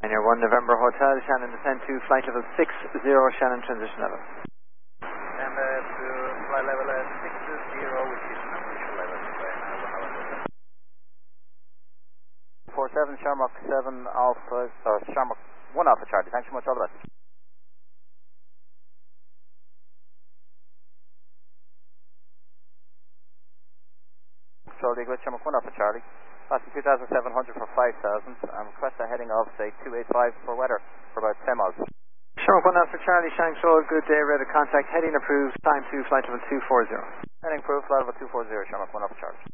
And your 1 November Hotel, Shannon descend to flight level 60, Shannon transition level. And to flight level 60, which is transition level. 47 Shamrock 7 Alpha, Shamrock 1 Alpha Charlie. Thanks so much, all the best. Charlie, with Shamrock 1 Alpha Charlie. Passing 2,700 for 5,000 and request a heading of, say, 285 for weather for about 10 miles. Shamrock 1 Alpha Charlie, Shannon Control, good day, radar contact, heading approved, time to flight level 240. Heading approved, flight level 240, Shamrock 1 Alpha Charlie.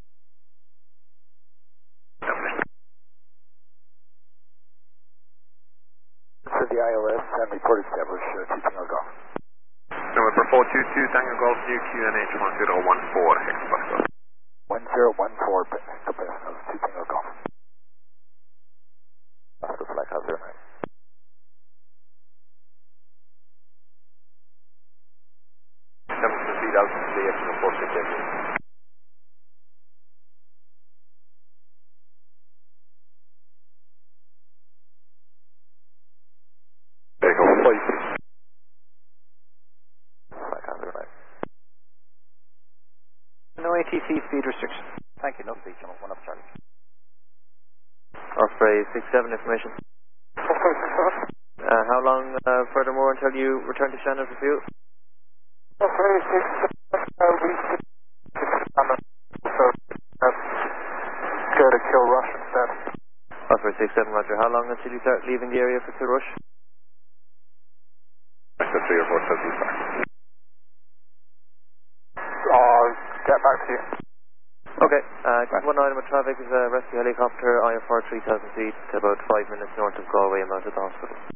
To the ILS and report established, 2 Tango Golf. November 422 Tango Golf, new QNH 1014, Hex Pascal. 1014, Capacitors, 2 Tango Golf. After flight house 09. Speed out to the F 468. There you go, please. Flight house 09. No ATC speed restriction. Thank you, no speed, Shamrock 1 Alpha Charlie. Osprey 67 information. How long furthermore until you return to Shannon for fuel? Osprey 67, go to Kill Rush instead. Osprey 67, roger. How long until you start leaving the area for Kill Rush? That's the 3 or 4 says back. I'll get back to you. Okay, one item of traffic is a rescue helicopter, IFR 3000 feet, about 5 minutes north of Galway, and out of the hospital.